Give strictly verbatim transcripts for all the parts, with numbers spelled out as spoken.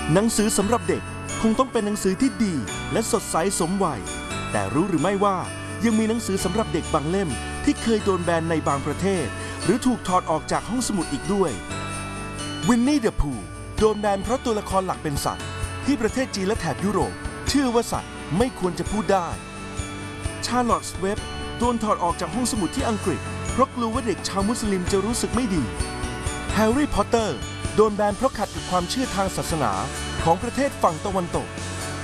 หนังสือสำหรับเด็กคงต้องเป็นหนังสือที่ดีและสดใสสมวัยแต่รู้หรือไม่ว่ายังมีหนังสือสำหรับเด็กบางเล่มที่เคยโดนแบนในบางประเทศหรือถูกถอดออกจากห้องสมุดอีกด้วยวินนี่เดอะพูโดนแบนเพราะตัวละครหลักเป็นสัตว์ที่ประเทศจีนและแถบยุโรปเชื่อว่าสัตว์ไม่ควรจะพูดได้ชาร์ลอตส์เว็บโดนถอดออกจากห้องสมุดที่อังกฤษเพราะกลัวว่าเด็กชาวมุสลิมจะรู้สึกไม่ดีแฮร์รี่พอตเตอร์โดนแบนเพราะขัดกับความเชื่อทางศาสนาของประเทศฝั่งตะวันตก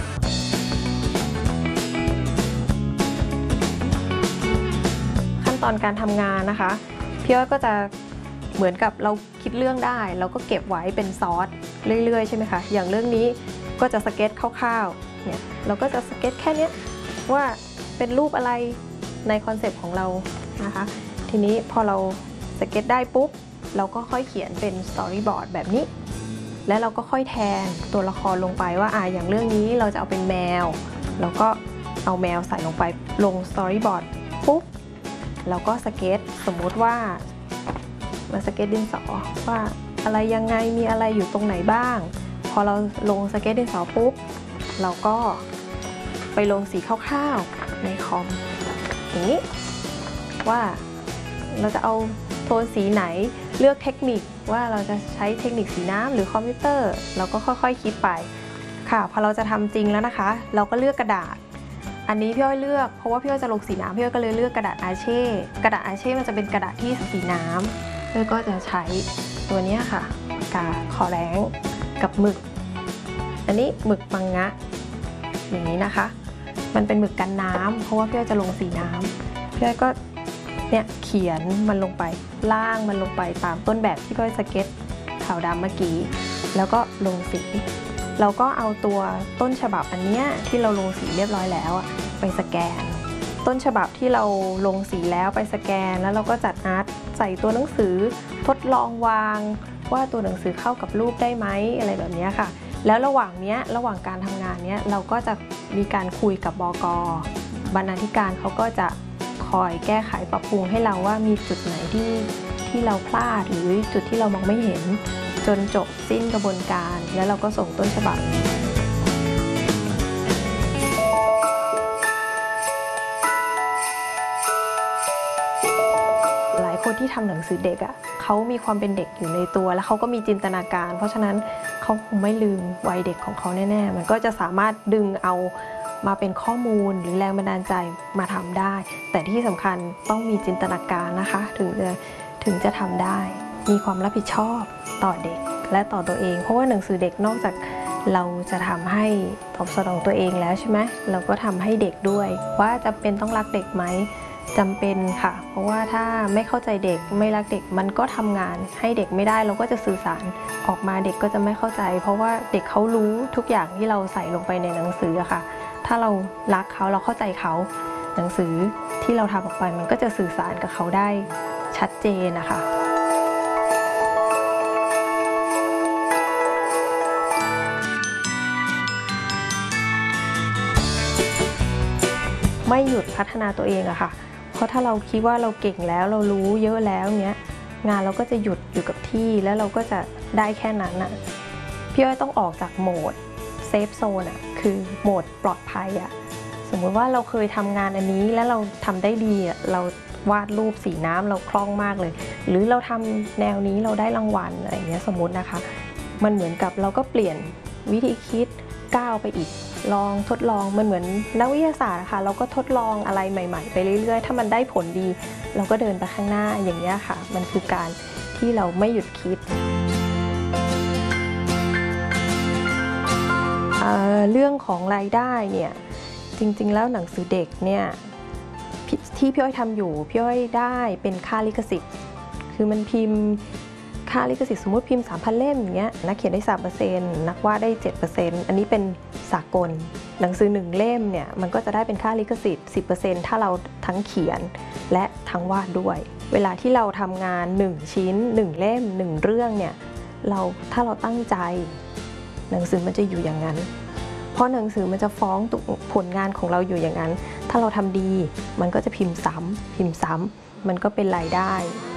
ขั้นตอนการทำงานนะคะพี่อ้อยก็จะเหมือนกับเราคิดเรื่องได้เราก็เก็บไว้เป็นซอสเรื่อยๆใช่ไหมคะอย่างเรื่องนี้ก็จะสเก็ตคร่าวๆเนี่ยเราก็จะสเก็ตแค่นี้ว่าเป็นรูปอะไรในคอนเซปต์ของเรานะคะทีนี้พอเราสเก็ตได้ปุ๊บเราก็ค่อยเขียนเป็นสตอรี่บอร์ดแบบนี้แล้วเราก็ค่อยแทนตัวละครลงไปว่าอ่าอย่างเรื่องนี้เราจะเอาเป็นแมวเราก็เอาแมวใส่ลงไปลงสตอรี่บอร์ดปุ๊บเราก็สเก็ตสมมุติว่ามาสเก็ตดินสอว่าอะไรยังไงมีอะไรอยู่ตรงไหนบ้างพอเราลงสเก็ตดินสอปุ๊บเราก็ไปลงสีคร่าวๆในคอมอย่างนี้ว่าเราจะเอาโทนสีไหนเลือกเทคนิคว่าเราจะใช้เทคนิคสีน้ำหรือคอมพิวเตอร์เราก็ค่อยๆคิดไปค่ะพอเราจะทำจริงแล้วนะคะเราก็เลือกกระดาษอันนี้พี่อ้อยเลือกเพราะว่าพี่อ้อยจะลงสีน้ำพี่อ้อยก็เลยเลือกกระดาษอาเช่กระดาษอาเช่มันจะเป็นกระดาษที่สีน้ำพี่อ้อยก็จะใช้ตัวนี้ค่ะกาขอแรงกับหมึกอันนี้หมึกมังงะอย่างนี้นะคะมันเป็นหมึกกันน้ำเพราะว่าพี่อ้อยจะลงสีน้ำพี่อ้อยก็เนี่ยเขียนมันลงไปล่างมันลงไปตามต้นแบบที่พี่อ้อยสเก็ตขาวดำเมื่อกี้แล้วก็ลงสีเราก็เอาตัวต้นฉบับอันนี้ที่เราลงสีเรียบร้อยแล้วไปสแกนต้นฉบับที่เราลงสีแล้วไปสแกนแล้วเราก็จัดอาร์ตใส่ตัวหนังสือทดลองวางว่าตัวหนังสือเข้ากับรูปได้ไหมอะไรแบบนี้ค่ะแล้วระหว่างนี้ระหว่างการทำงานเนี้ยเราก็จะมีการคุยกับบก.บรรณาธิการเขาก็จะคอยแก้ไขปรับปรุงให้เราว่ามีจุดไหนที่ที่เราพลาดหรือจุดที่เรามองไม่เห็นจนจบสิ้นกระบวนการแล้วเราก็ส่งต้นฉบับหลายคนที่ทำหนังสือเด็กอ่ะเขามีความเป็นเด็กอยู่ในตัวแล้วเขาก็มีจินตนาการเพราะฉะนั้นเขาคงไม่ลืมวัยเด็กของเขาแน่ๆมันก็จะสามารถดึงเอามาเป็นข้อมูลหรือแรงบันดาลใจมาทำได้แต่ที่สำคัญต้องมีจินตนาการนะคะถึงจะถึงจะทำได้มีความรับผิดชอบต่อเด็กและต่อตัวเองเพราะว่าหนังสือเด็กนอกจากเราจะทำให้ตอบสนองตัวเองแล้วใช่ไหมเราก็ทำให้เด็กด้วยว่าจำเป็นต้องรักเด็กไหมจำเป็นค่ะเพราะว่าถ้าไม่เข้าใจเด็กไม่รักเด็กมันก็ทำงานให้เด็กไม่ได้เราก็จะสื่อสารออกมาเด็กก็จะไม่เข้าใจเพราะว่าเด็กเขารู้ทุกอย่างที่เราใส่ลงไปในหนังสือค่ะถ้าเรารักเขาเราเข้าใจเขาหนังสือที่เราทำออกไปมันก็จะสื่อสารกับเขาได้ชัดเจนนะคะไม่หยุดพัฒนาตัวเองอะค่ะเพราะถ้าเราคิดว่าเราเก่งแล้วเรารู้เยอะแล้วเนี้ยงานเราก็จะหยุดอยู่กับที่แล้วเราก็จะได้แค่นั้นอะพี่อ้อยต้องออกจากโหมดเซฟโซนอะคือโหมดปลอดภัยอะสมมติว่าเราเคยทำงานอันนี้แล้วเราทำได้ดีอะเราวาดรูปสีน้ำเราคล่องมากเลยหรือเราทำแนวนี้เราได้รางวัลอะไรเงี้ยสมมตินะคะมันเหมือนกับเราก็เปลี่ยนวิธีคิดก้าวไปอีกลองทดลองมันเหมือนนักวิทยาศาสตร์ค่ะเราก็ทดลองอะไรใหม่ๆไปเรื่อยๆถ้ามันได้ผลดีเราก็เดินไปข้างหน้าอย่างนี้ค่ะมันคือการที่เราไม่หยุดคิด เอ่อ เรื่องของรายได้เนี่ยจริงๆแล้วหนังสือเด็กเนี่ยที่พี่อ้อยทำอยู่พี่อ้อยได้เป็นค่าลิขสิทธิ์คือมันพิมพ์ค่าลิขสิทธิ์สมมติพิมพ์ สามพัน เล่มอย่างเงี้ยนักเขียนได้ สามเปอร์เซ็นต์ นักวาดได้ เจ็ดเปอร์เซ็นต์ อันนี้เป็นสากลหนังสือหนึ่งเล่มเนี่ยมันก็จะได้เป็นค่าลิขสิทธิ์ สิบเปอร์เซ็นต์ ถ้าเราทั้งเขียนและทั้งวาดด้วยเวลาที่เราทำงานหนึ่งชิ้นหนึ่งเล่มหนึ่งเรื่องเนี่ยเราถ้าเราตั้งใจหนังสือมันจะอยู่อย่างนั้นเพราะหนังสือมันจะฟ้องผลงานของเราอยู่อย่างนั้นถ้าเราทำดีมันก็จะพิมพ์ซ้ำพิมพ์ซ้ำมันก็เป็นรายได้